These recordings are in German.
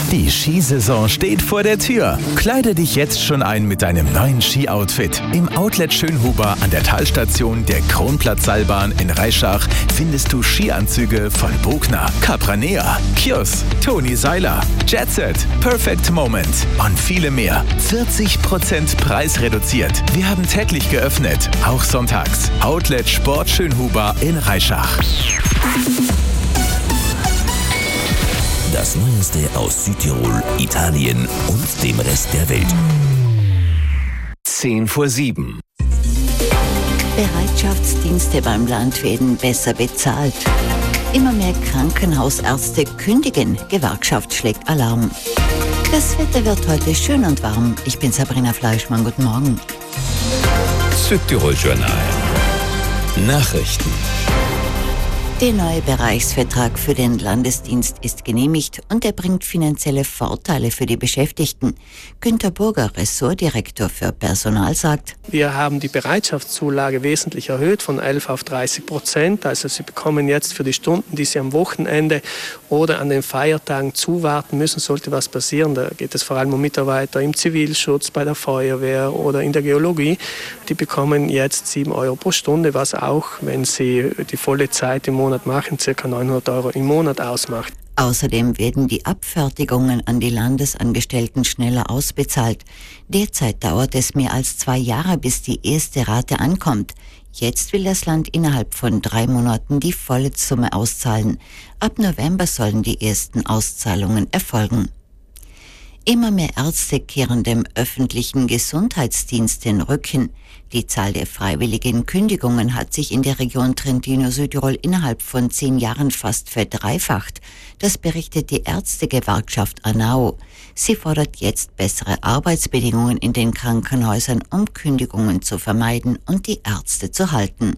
Die Skisaison steht vor der Tür. Kleide dich jetzt schon ein mit deinem neuen Ski-Outfit. Im Outlet Schönhuber an der Talstation der Kronplatz-Seilbahn in Reischach findest du Skianzüge von Bogner, Capranea, Kjos, Toni Seiler, Jetset, Perfect Moment und viele mehr. 40% preisreduziert. Wir haben täglich geöffnet, auch sonntags. Outlet Sport Schönhuber in Reischach. Das Neueste aus Südtirol, Italien und dem Rest der Welt. 6:50. Bereitschaftsdienste beim Land werden besser bezahlt. Immer mehr Krankenhausärzte kündigen. Gewerkschaft schlägt Alarm. Das Wetter wird heute schön und warm. Ich bin Sabrina Fleischmann. Guten Morgen. Südtirol Journal. Nachrichten. Der neue Bereichsvertrag für den Landesdienst ist genehmigt und er bringt finanzielle Vorteile für die Beschäftigten. Günter Burger, Ressortdirektor für Personal, sagt: Wir haben die Bereitschaftszulage wesentlich erhöht von 11 auf 30%. Also Sie bekommen jetzt für die Stunden, die Sie am Wochenende oder an den Feiertagen zuwarten müssen, sollte was passieren. Da geht es vor allem um Mitarbeiter im Zivilschutz, bei der Feuerwehr oder in der Geologie. Die bekommen jetzt 7 Euro pro Stunde, was auch, wenn sie die volle Zeit im Monat machen, ca. 900 Euro im Monat ausmacht. Außerdem werden die Abfertigungen an die Landesangestellten schneller ausbezahlt. Derzeit dauert es mehr als 2 Jahre, bis die erste Rate ankommt. Jetzt will das Land innerhalb von 3 Monaten die volle Summe auszahlen. Ab November sollen die ersten Auszahlungen erfolgen. Immer mehr Ärzte kehren dem öffentlichen Gesundheitsdienst den Rücken. Die Zahl der freiwilligen Kündigungen hat sich in der Region Trentino-Südtirol innerhalb von 10 Jahren fast verdreifacht. Das berichtet die Ärztegewerkschaft ANAO. Sie fordert jetzt bessere Arbeitsbedingungen in den Krankenhäusern, um Kündigungen zu vermeiden und die Ärzte zu halten.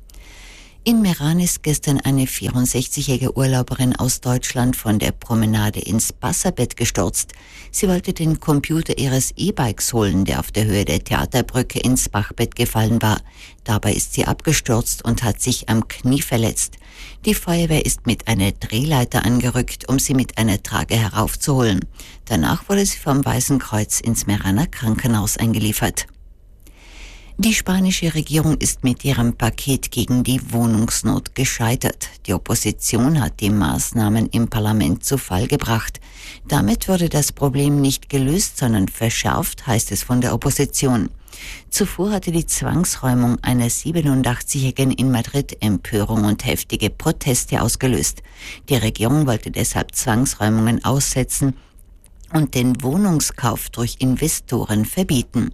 In Meran ist gestern eine 64-jährige Urlauberin aus Deutschland von der Promenade ins Wasserbett gestürzt. Sie wollte den Computer ihres E-Bikes holen, der auf der Höhe der Theaterbrücke ins Bachbett gefallen war. Dabei ist sie abgestürzt und hat sich am Knie verletzt. Die Feuerwehr ist mit einer Drehleiter angerückt, um sie mit einer Trage heraufzuholen. Danach wurde sie vom Weißen Kreuz ins Meraner Krankenhaus eingeliefert. Die spanische Regierung ist mit ihrem Paket gegen die Wohnungsnot gescheitert. Die Opposition hat die Maßnahmen im Parlament zu Fall gebracht. Damit wurde das Problem nicht gelöst, sondern verschärft, heißt es von der Opposition. Zuvor hatte die Zwangsräumung einer 87-Jährigen in Madrid Empörung und heftige Proteste ausgelöst. Die Regierung wollte deshalb Zwangsräumungen aussetzen und den Wohnungskauf durch Investoren verbieten.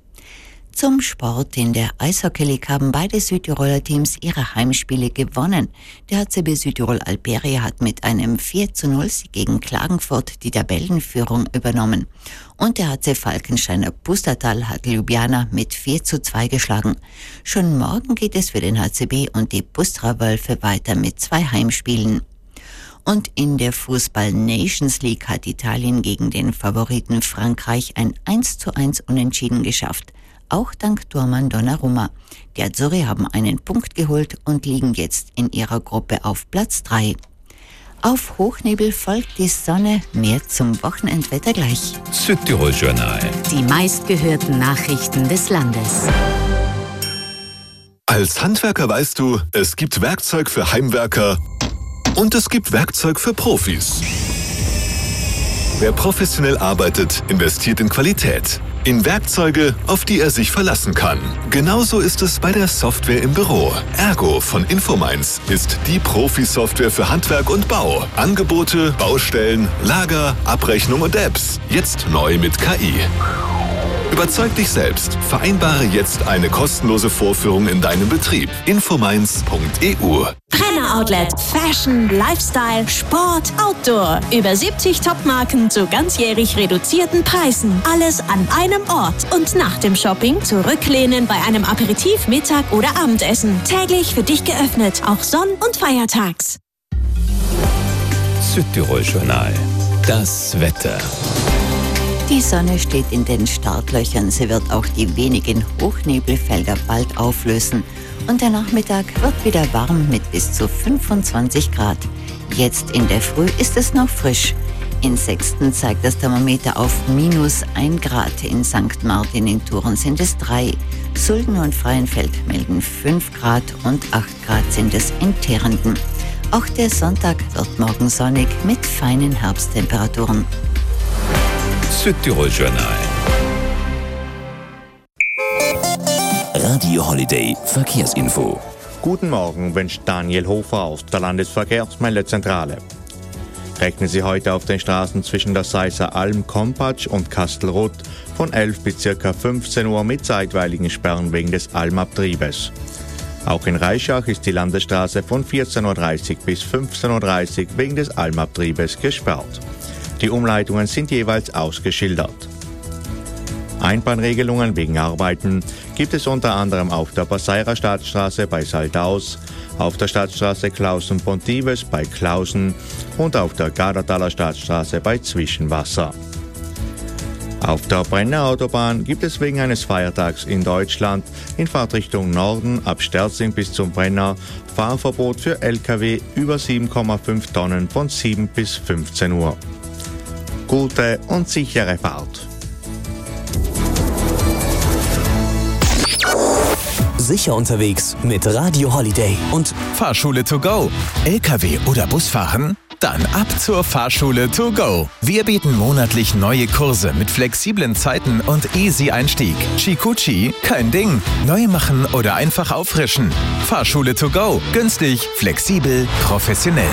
Zum Sport. In der Eishockey League haben beide Südtiroler Teams ihre Heimspiele gewonnen. Der HCB Südtirol Alperia hat mit einem 4:0 gegen Klagenfurt die Tabellenführung übernommen. Und der HC Falkensteiner Pustertal hat Ljubljana mit 4:2 geschlagen. Schon morgen geht es für den HCB und die Pustra Wölfe weiter mit 2 Heimspielen. Und in der Fußball-Nations League hat Italien gegen den Favoriten Frankreich ein 1:1 Unentschieden geschafft. Auch dank Tormann Donnarumma. Die Azzurri haben einen Punkt geholt und liegen jetzt in ihrer Gruppe auf Platz 3. Auf Hochnebel folgt die Sonne. Mehr zum Wochenendwetter gleich. Südtirol Journal. Die meistgehörten Nachrichten des Landes. Als Handwerker weißt du, es gibt Werkzeug für Heimwerker und es gibt Werkzeug für Profis. Wer professionell arbeitet, investiert in Qualität. In Werkzeuge, auf die er sich verlassen kann. Genauso ist es bei der Software im Büro. Ergo von Infomines ist die Profi-Software für Handwerk und Bau. Angebote, Baustellen, Lager, Abrechnung und Apps. Jetzt neu mit KI. Überzeug dich selbst. Vereinbare jetzt eine kostenlose Vorführung in deinem Betrieb. Infomines.eu. Brenner Outlet. Fashion, Lifestyle, Sport, Outdoor. Über 70 Topmarken zu ganzjährig reduzierten Preisen. Alles an einem Ort. Und nach dem Shopping zurücklehnen bei einem Aperitif, Mittag oder Abendessen. Täglich für dich geöffnet. Auch Sonn- und Feiertags. Südtirol Journal. Das Wetter. Die Sonne steht in den Startlöchern. Sie wird auch die wenigen Hochnebelfelder bald auflösen. Und der Nachmittag wird wieder warm mit bis zu 25 Grad. Jetzt in der Früh ist es noch frisch. In Sexten zeigt das Thermometer auf -1 Grad. In St. Martin in Thuren sind es 3. Sulden und Freienfeld melden 5 Grad und 8 Grad sind es in Terenden. Auch der Sonntag wird morgen sonnig mit feinen Herbsttemperaturen. Südtirol Journal. Radio Holiday Verkehrsinfo. Guten Morgen, wünscht Daniel Hofer aus der Landesverkehrsmeldezentrale. Rechnen Sie heute auf den Straßen zwischen der Seisser Alm, Kompatsch und Kastelruth von 11 bis ca. 15 Uhr mit zeitweiligen Sperren wegen des Almabtriebes. Auch in Reischach ist die Landesstraße von 14.30 Uhr bis 15.30 Uhr wegen des Almabtriebes gesperrt. Die Umleitungen sind jeweils ausgeschildert. Einbahnregelungen wegen Arbeiten gibt es unter anderem auf der Passeirer Stadtstraße bei Saldaus, auf der Stadtstraße Klausen-Pontives bei Klausen und auf der Gardertaler Stadtstraße bei Zwischenwasser. Auf der Brenner Autobahn gibt es wegen eines Feiertags in Deutschland in Fahrtrichtung Norden ab Sterzing bis zum Brenner Fahrverbot für Lkw über 7,5 Tonnen von 7 bis 15 Uhr. Gute und sichere Fahrt. Sicher unterwegs mit Radio Holiday und Fahrschule to go. LKW oder Busfahren? Dann ab zur Fahrschule to go. Wir bieten monatlich neue Kurse mit flexiblen Zeiten und easy Einstieg. Chikuchi, kein Ding. Neu machen oder einfach auffrischen. Fahrschule to go. Günstig, flexibel, professionell.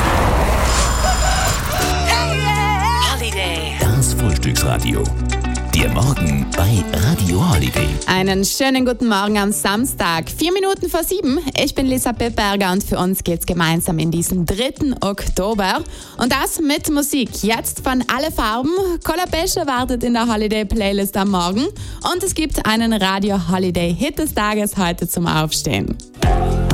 Das Frühstücksradio. Der Morgen bei Radio Holiday. Einen schönen guten Morgen am Samstag, 4 Minuten vor 7. Ich bin Lisa Pepperger und für uns geht's gemeinsam in diesen 3. Oktober. Und das mit Musik. Jetzt von Alle Farben. Colapesce wartet in der Holiday Playlist am Morgen. Und es gibt einen Radio Holiday Hit des Tages heute zum Aufstehen.